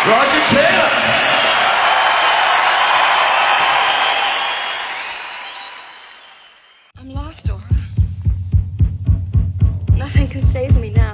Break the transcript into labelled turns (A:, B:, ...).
A: Roger Taylor.
B: I'm lost, Aura. Nothing can save me now.